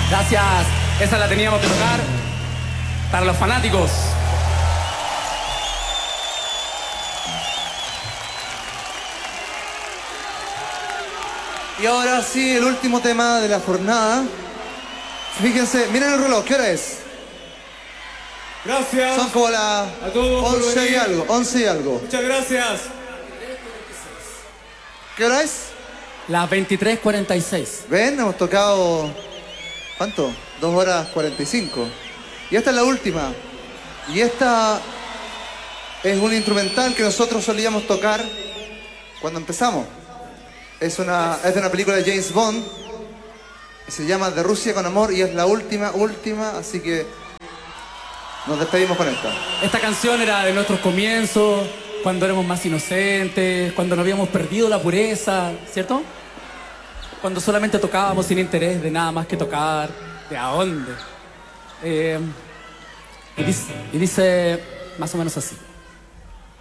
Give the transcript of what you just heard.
Gracias. Esa la teníamos que tocar para los fanáticos. Y ahora sí, el último tema de la jornada. Fíjense, miren el reloj, ¿qué hora es? Gracias. Son como las a todos por 11 y venir. algo, 11 y algo. Muchas gracias. ¿Qué hora es? Las 23:46. ¿Ven? Hemos tocado... ¿Cuánto? 2 horas 45. Y esta es la última. Y esta es un instrumental que nosotros solíamos tocar cuando empezamos. Es de una película de James Bond. Y se llama De Rusia con Amor y es la última, así que nos despedimos con esta. Esta canción era de nuestros comienzos, cuando éramos más inocentes, cuando no habíamos perdido la pureza, ¿cierto? Cuando solamente tocábamos sin interés de nada más que tocar. ¿De a dónde? Y dice más o menos así.